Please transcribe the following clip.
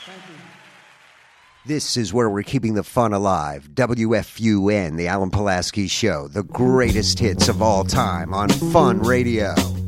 This is where we're keeping the fun alive. WFUN, the Alan Pulaski Show, the greatest hits of all time on Fun Radio.